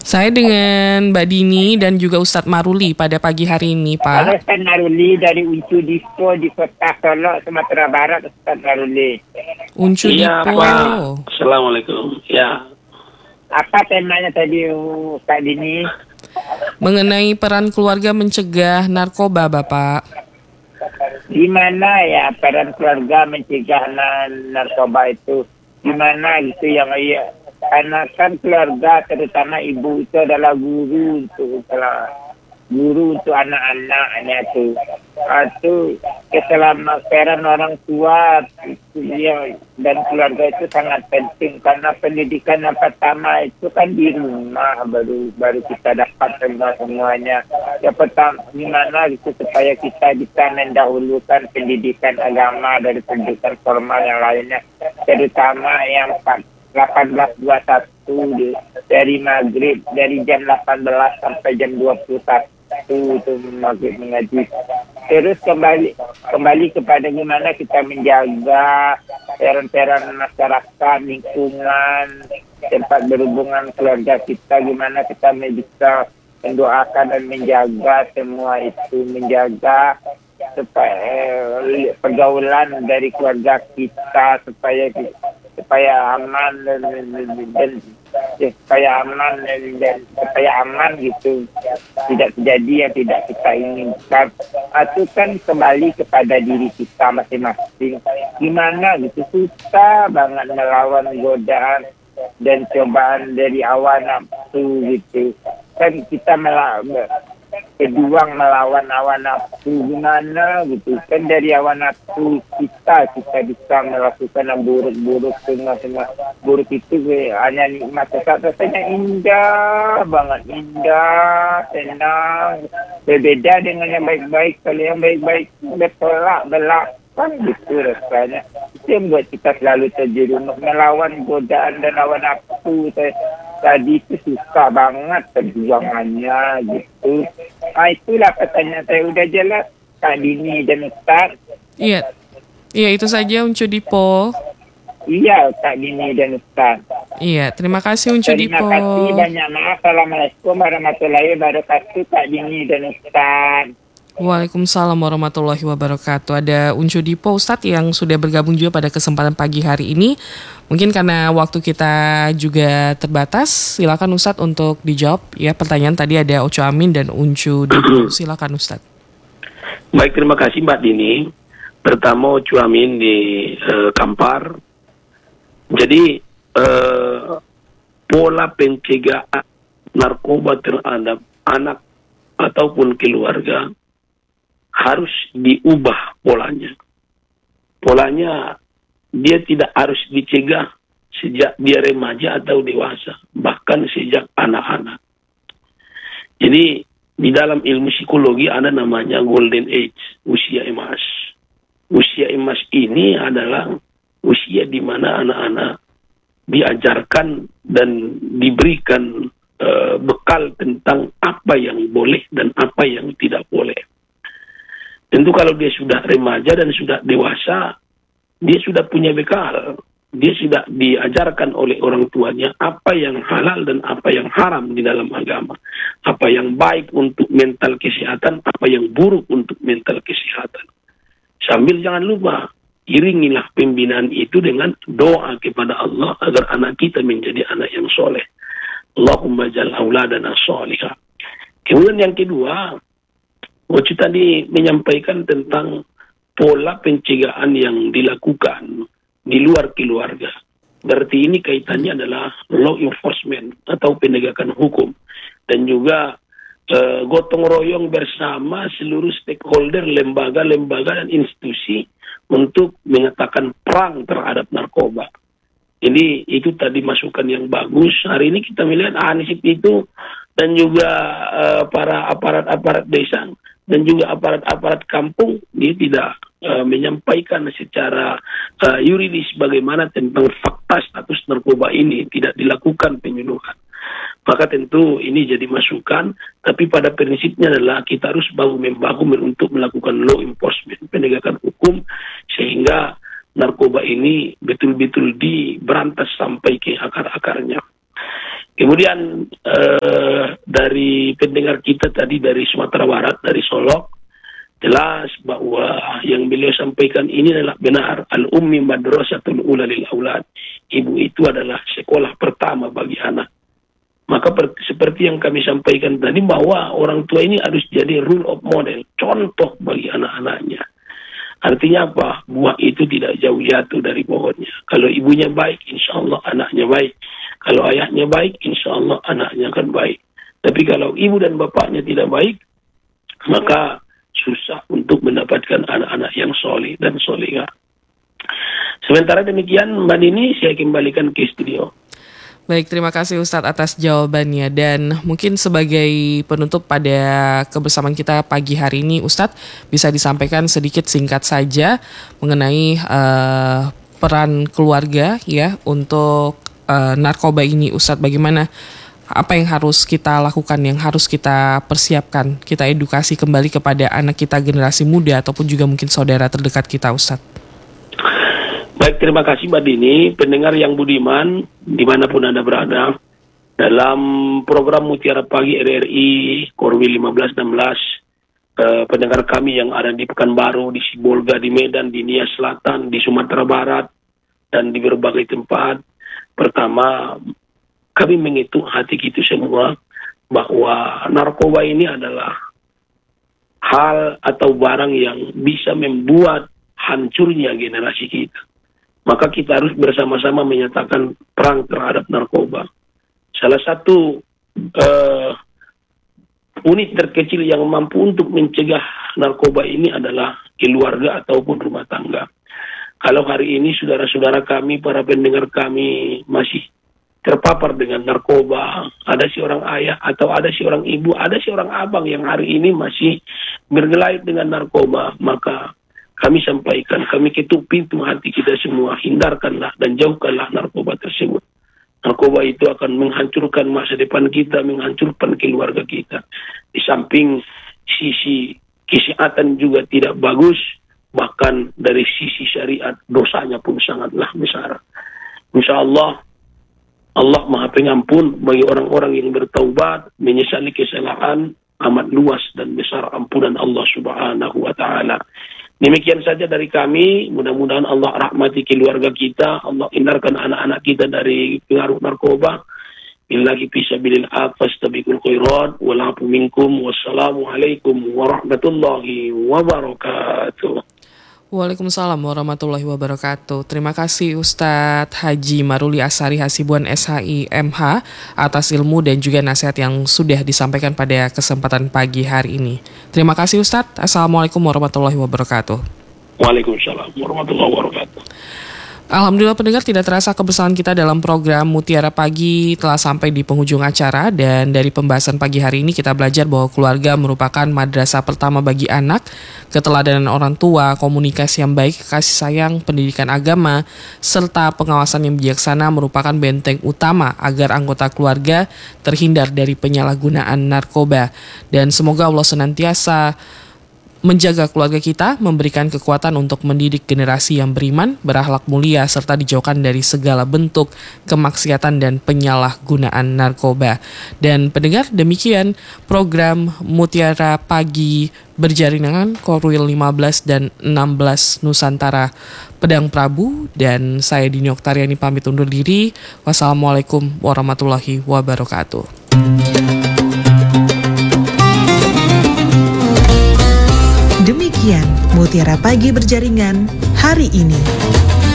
Saya dengan Mbak Dini dan juga Ustadz Maruli pada pagi hari ini, Pak. Halo, Ustadz Maruli dari Uncu Dipo di Kota Solok, Sumatera Barat, Ustadz Maruli. Uncu Iya, Dipo. Pak. Assalamualaikum. Ya. Apa temanya tadi, Ustadz Dini? Mengenai peran keluarga mencegah narkoba, Bapak. Gimana ya peran keluarga mencegah narkoba itu? Gimana gitu yang karena kan keluarga terutama ibu itu adalah guru untuk anak-anaknya tuh. Itu keselamatan orang tua itu dan keluarga itu sangat penting karena pendidikan yang pertama itu kan di rumah baru kita dapat semuanya. Yang pertama gimana gitu supaya kita bisa mendahulukan pendidikan agama dari pendidikan formal yang lainnya, terutama yang 18.21 dari maghrib, dari jam 18 sampai jam 21 itu maghrib mengaji. Terus kembali kepada gimana kita menjaga peran-peran masyarakat, lingkungan, tempat berhubungan keluarga kita, gimana kita bisa mendoakan dan menjaga semua itu, menjaga supaya pergaulan dari keluarga kita supaya aman dan supaya aman gitu, tidak terjadi yang tidak kita inginkan. Itu kan kembali kepada diri kita masing-masing. Gimana gitu, susah banget melawan godaan dan cobaan dari hawa nafsu gitu. Kan kita berjuang melawan hawa nafsu, gimana gitu kan dari hawa nafsu kita bisa melakukan yang buruk-buruk, semua buruk itu hanya nikmat rasanya indah banget, indah, tenang, berbeda dengan yang baik-baik. Kalau yang baik-baik bertolak belakang gitu rasanya. Itu yang buat kita selalu terjerumus melawan godaan dan hawa nafsu. Tadi itu susah banget perjuangannya gitu. Itulah pertanyaan saya, udah jelas Kak Dini dan Ustaz. Iya, itu saja Uncu Dipo. Iya Kak Dini dan Ustaz. Iya, terima kasih Uncu Dipo. Terima kasih banyak, maaf. Assalamualaikum warahmatullahi wabarakatuh Kak Dini dan Ustaz. Waalaikumsalam warahmatullahi wabarakatuh. Ada Uncu Dipo Ustadz yang sudah bergabung juga pada kesempatan pagi hari ini. Mungkin karena waktu kita juga terbatas, silakan Ustadz untuk dijawab ya pertanyaan tadi. Ada Ocho Amin dan Uncu Dipo. Silakan Ustadz. Baik, terima kasih Mbak Dini. Pertama Ocho Amin di Kampar. Jadi pola pencegahan narkoba terhadap anak ataupun keluarga harus diubah polanya. Polanya dia tidak harus dicegah sejak dia remaja atau dewasa, bahkan sejak anak-anak. Jadi di dalam ilmu psikologi ada namanya golden age, usia emas. Usia emas ini adalah usia di mana anak-anak diajarkan dan diberikan bekal tentang apa yang boleh dan apa yang tidak boleh. Tentu kalau dia sudah remaja dan sudah dewasa, dia sudah punya bekal. Dia sudah diajarkan oleh orang tuanya apa yang halal dan apa yang haram di dalam agama. Apa yang baik untuk mental kesehatan, apa yang buruk untuk mental kesehatan. Sambil jangan lupa, iringilah pembinaan itu dengan doa kepada Allah agar anak kita menjadi anak yang soleh. Allahumma jal auladana solihah. Kemudian yang kedua, Oci tadi menyampaikan tentang pola pencegahan yang dilakukan di luar keluarga. Berarti ini kaitannya adalah law enforcement atau penegakan hukum. Dan juga gotong royong bersama seluruh stakeholder, lembaga-lembaga dan institusi untuk mengatakan perang terhadap narkoba. Jadi itu tadi masukan yang bagus. Hari ini kita melihat Anisip itu dan juga para aparat-aparat desa dan juga aparat-aparat kampung, dia tidak menyampaikan secara yuridis bagaimana tentang fakta status narkoba ini, tidak dilakukan penyuluhan. Maka tentu ini jadi masukan, tapi pada prinsipnya adalah kita harus bahu-membahu untuk melakukan law enforcement, penegakan hukum, sehingga narkoba ini betul-betul diberantas sampai ke akar-akarnya. Kemudian dari pendengar kita tadi dari Sumatera Barat, dari Solok, jelas bahwa yang beliau sampaikan ini adalah benar. Al-ummi madrasatul ula lil aulad. Ibu itu adalah sekolah pertama bagi anak. Maka seperti yang kami sampaikan tadi, bahwa orang tua ini harus jadi rule of model, contoh bagi anak-anaknya. Artinya apa? Buah itu tidak jauh jatuh dari pohonnya. Kalau ibunya baik, insya Allah anaknya baik. Kalau ayahnya baik, insya Allah anaknya akan baik. Tapi kalau ibu dan bapaknya tidak baik, maka susah untuk mendapatkan anak-anak yang soleh dan solehah. Sementara demikian, Mbak Nini, saya kembalikan ke studio. Baik, terima kasih Ustadz atas jawabannya. Dan mungkin sebagai penutup pada kebersamaan kita pagi hari ini, Ustadz bisa disampaikan sedikit singkat saja mengenai peran keluarga ya untuk narkoba ini, Ustadz. Bagaimana, apa yang harus kita lakukan, yang harus kita persiapkan, kita edukasi kembali kepada anak kita, generasi muda ataupun juga mungkin saudara terdekat kita, Ustadz. Baik, terima kasih Mbak Dini. Pendengar yang budiman, dimanapun Anda berada, dalam program Mutiara Pagi RRI Korwil 1516, pendengar kami yang ada di Pekanbaru, di Sibolga, di Medan, di Nias Selatan, di Sumatera Barat, dan di berbagai tempat. Pertama, kami menghitung hati kita semua bahwa narkoba ini adalah hal atau barang yang bisa membuat hancurnya generasi kita. Maka kita harus bersama-sama menyatakan perang terhadap narkoba. Salah satu unit terkecil yang mampu untuk mencegah narkoba ini adalah keluarga ataupun rumah tangga. Kalau hari ini saudara-saudara kami, para pendengar kami masih terpapar dengan narkoba, ada seorang ayah atau ada seorang ibu, ada seorang abang yang hari ini masih bergelayut dengan narkoba, maka kami sampaikan, kami ketuk pintu hati kita semua, hindarkanlah dan jauhkanlah narkoba tersebut. Narkoba itu akan menghancurkan masa depan kita, menghancurkan keluarga kita. Di samping sisi kesehatan juga tidak bagus, bahkan dari sisi syariat dosanya pun sangatlah besar. Insya Allah, Allah Maha Pengampun bagi orang-orang yang bertaubat, menyesali kesalahan, amat luas dan besar ampunan Allah Subhanahu wa Ta'ala. Demikian saja dari kami, mudah-mudahan Allah rahmati keluarga kita, Allah hindarkan anak-anak kita dari pengaruh narkoba. Billahi fisabilil fastabiqul khairat wal afu minkum. Wassalamualaikum warahmatullahi wabarakatuh. Waalaikumsalam warahmatullahi wabarakatuh. Terima kasih Ustadz Haji Maruli Asari Hasibuan SHI MH atas ilmu dan juga nasihat yang sudah disampaikan pada kesempatan pagi hari ini. Terima kasih Ustadz. Assalamualaikum warahmatullahi wabarakatuh. Waalaikumsalam warahmatullahi wabarakatuh. Alhamdulillah pendengar, tidak terasa kebersamaan kita dalam program Mutiara Pagi telah sampai di penghujung acara. Dan dari pembahasan pagi hari ini kita belajar bahwa keluarga merupakan madrasah pertama bagi anak. Keteladanan orang tua, komunikasi yang baik, kasih sayang, pendidikan agama, serta pengawasan yang bijaksana merupakan benteng utama agar anggota keluarga terhindar dari penyalahgunaan narkoba. Dan semoga Allah senantiasa menjaga keluarga kita, memberikan kekuatan untuk mendidik generasi yang beriman, berakhlak mulia, serta dijauhkan dari segala bentuk kemaksiatan dan penyalahgunaan narkoba. Dan pendengar, demikian program Mutiara Pagi berjaringan Korwil 15 dan 16 Nusantara Pedang Prabu. Dan saya Dini Oktariani pamit undur diri. Wassalamualaikum warahmatullahi wabarakatuh. Demikian Mutiara Pagi berjaringan hari ini.